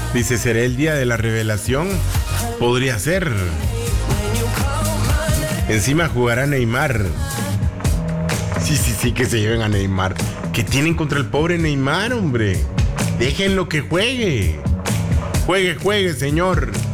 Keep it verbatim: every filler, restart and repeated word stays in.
Dice, ¿será el día de la revelación? Podría ser. Encima jugará Neymar. Sí, sí, sí, que se lleven a Neymar. ¿Qué tienen contra el pobre Neymar, hombre? Déjenlo que juegue. Juegue, juegue, señor.